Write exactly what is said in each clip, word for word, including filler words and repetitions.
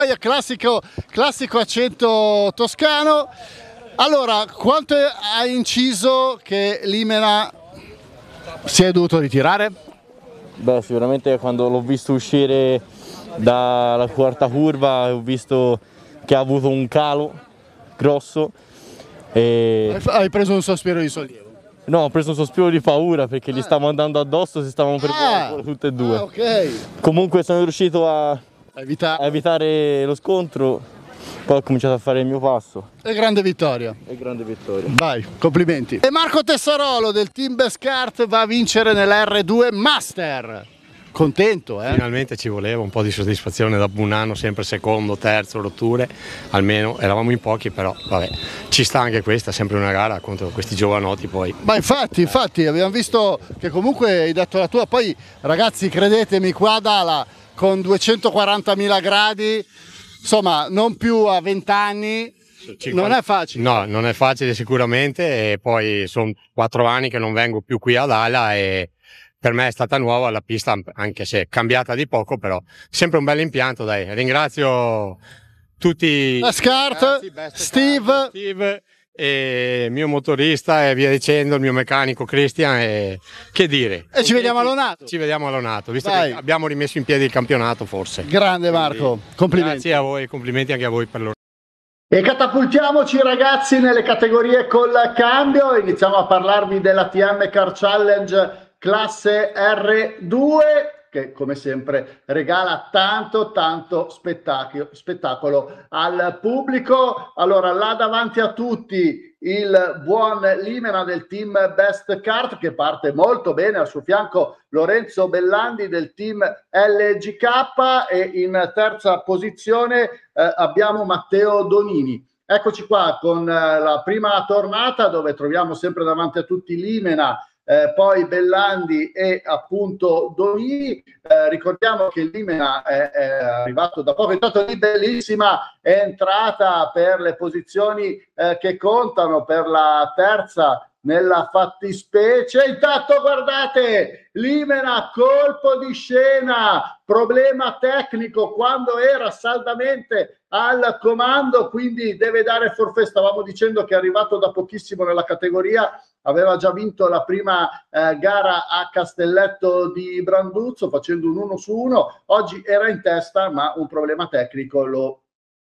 Classico, classico accento toscano. Allora, quanto ha inciso che l'Imena si è dovuto ritirare? Beh, sicuramente quando l'ho visto uscire dalla quarta curva ho visto che ha avuto un calo grosso e... Hai preso un sospiro di sollievo? No, ho preso un sospiro di paura perché gli stavamo andando addosso, si stavano per ah, tutte e due. Ah, ok. Comunque sono riuscito a, Evitare. a evitare lo scontro, poi ho cominciato a fare il mio passo. E grande vittoria. E grande vittoria. Vai, complimenti. E Marco Tessarolo del team Best Kart va a vincere nell'R due Master. Contento, eh? Finalmente ci voleva un po' di soddisfazione dopo un anno, sempre secondo, terzo, rotture, almeno eravamo in pochi, però vabbè, ci sta anche questa, sempre una gara contro questi giovanotti poi. Ma infatti, infatti, abbiamo visto che comunque hai detto la tua, poi ragazzi credetemi qua Dala con duecentoquarantamila gradi, insomma non più a venti anni, cinquanta... non è facile. No, non è facile sicuramente e poi sono quattro anni che non vengo più qui a Dala e... Per me è stata nuova la pista, anche se è cambiata di poco, però sempre un bel impianto, dai. Ringrazio tutti Best Kart, Steve, Steve e il mio motorista e via dicendo, il mio meccanico Christian e che dire. E ci vediamo all'Onato. Ci vediamo all'Onato, visto Dai. che abbiamo rimesso in piedi il campionato forse. Grande Marco, quindi, complimenti. Grazie a voi, complimenti anche a voi per loro. E catapultiamoci ragazzi nelle categorie col cambio, iniziamo a parlarvi della T M Car Challenge classe R due che come sempre regala tanto tanto spettacolo, spettacolo al pubblico. Allora là davanti a tutti il buon Limena del team Best Kart che parte molto bene, al suo fianco Lorenzo Bellandi del team L G K e in terza posizione eh, abbiamo Matteo Donini. Eccoci qua con eh, la prima tornata dove troviamo sempre davanti a tutti Limena, Eh, poi Bellandi e appunto Donini. Eh, ricordiamo che l'Imena è, è arrivato da poco, intanto lì bellissima entrata per le posizioni eh, che contano per la terza nella fattispecie. Intanto guardate l'Imena, colpo di scena, problema tecnico quando era saldamente al comando, quindi deve dare forfait. Stavamo dicendo che è arrivato da pochissimo nella categoria, aveva già vinto la prima eh, gara a Castelletto di Branduzzo facendo un uno su uno, oggi era in testa ma un problema tecnico lo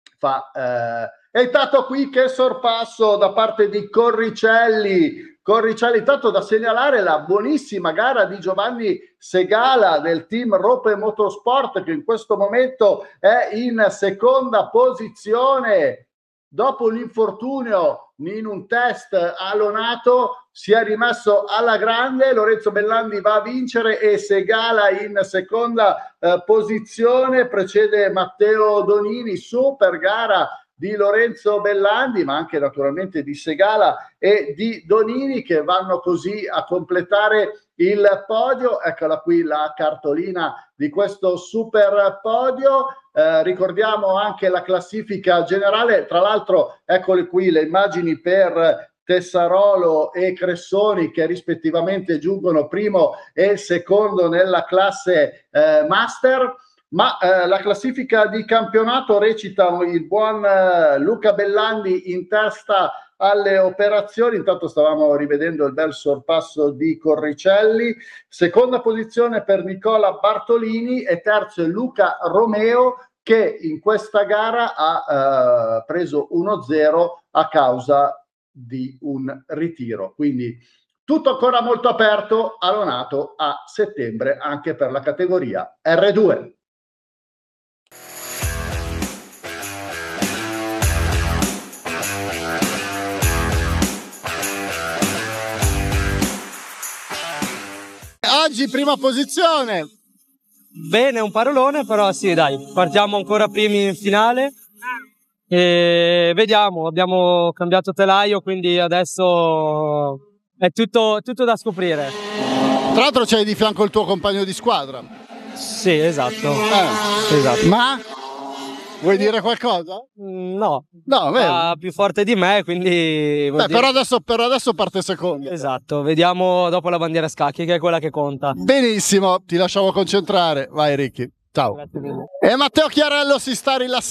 fa eh, è intanto qui che sorpasso da parte di Corricelli. Corricelli, intanto da segnalare la buonissima gara di Giovanni Segala del team Rope Motorsport che in questo momento è in seconda posizione. Dopo l'infortunio in un test a Lonato si è rimesso alla grande, Lorenzo Bellandi va a vincere e Segala in seconda eh, posizione, precede Matteo Donini, super gara di Lorenzo Bellandi ma anche naturalmente di Segala e di Donini che vanno così a completare il podio. Eccola qui la cartolina di questo super podio. Eh, ricordiamo anche la classifica generale, tra l'altro eccole qui le immagini per Tessarolo e Cressoni che rispettivamente giungono primo e secondo nella classe eh, Master. Ma eh, la classifica di campionato recita il buon eh, Luca Bellandi in testa alle operazioni. Intanto stavamo rivedendo il bel sorpasso di Corricelli, seconda posizione per Nicola Bartolini e terzo è Luca Romeo che in questa gara ha eh, preso uno zero a causa di un ritiro, quindi tutto ancora molto aperto a Lonato a settembre anche per la categoria R due. Oggi prima posizione. Bene, un parolone, però sì, dai, partiamo ancora primi in finale e vediamo, abbiamo cambiato telaio, quindi adesso è tutto, tutto da scoprire. Tra l'altro c'hai di fianco il tuo compagno di squadra. Sì, esatto. Eh. esatto. Ma vuoi dire qualcosa? Mm, no, no, va più forte di me, quindi... Beh, dire... però, adesso, però adesso parte secondo. Esatto, vediamo dopo la bandiera a scacchi, che è quella che conta. Benissimo, ti lasciamo concentrare. Vai Ricky, ciao. Grazie mille. E Matteo Chiarello si sta rilassando.